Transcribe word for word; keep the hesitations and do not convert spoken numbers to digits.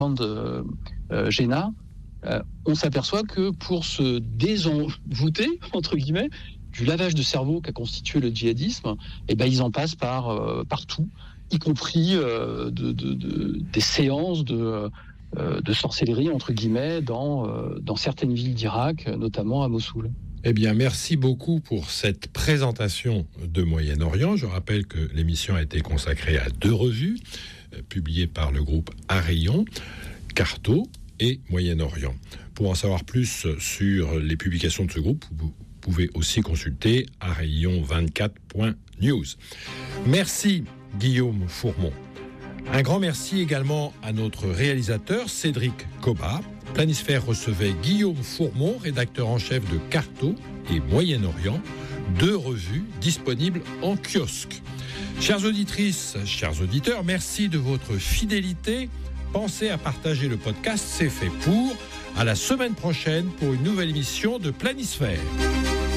de euh, Géna, euh, on s'aperçoit que pour se désenvoûter, entre guillemets, du lavage de cerveau qu'a constitué le djihadisme, eh ben, ils en passent par, euh, partout, y compris euh, de, de, de, des séances de, euh, de sorcellerie, entre guillemets, dans, euh, dans certaines villes d'Irak, notamment à Mossoul. Eh bien, merci beaucoup pour cette présentation de Moyen-Orient. Je rappelle que l'émission a été consacrée à deux revues, euh, publiées par le groupe Arayon, Carto et Moyen-Orient. Pour en savoir plus sur les publications de ce groupe, vous pouvez aussi consulter arayon vingt-quatre point news. Merci Guillaume Fourmont. Un grand merci également à notre réalisateur Cédric Cobat. Planisphère recevait Guillaume Fourmont, rédacteur en chef de Carto et Moyen-Orient, deux revues disponibles en kiosque. Chères auditrices, chers auditeurs, merci de votre fidélité. Pensez à partager le podcast, c'est fait pour. À la semaine prochaine pour une nouvelle émission de Planisphère.